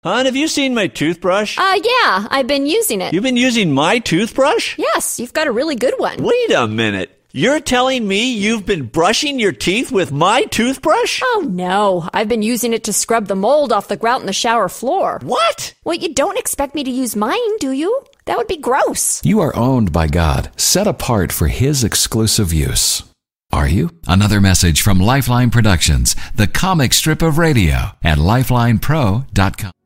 Hon, have you seen my toothbrush? Yeah, I've been using it. You've been using my toothbrush? Yes, you've got a really good one. Wait a minute. You're telling me you've been brushing your teeth with my toothbrush? Oh, no. I've been using it to scrub the mold off the grout in the shower floor. What? Well, you don't expect me to use mine, do you? That would be gross. You are owned by God, set apart for His exclusive use. Are you? Another message from Lifeline Productions, the comic strip of radio at lifelinepro.com.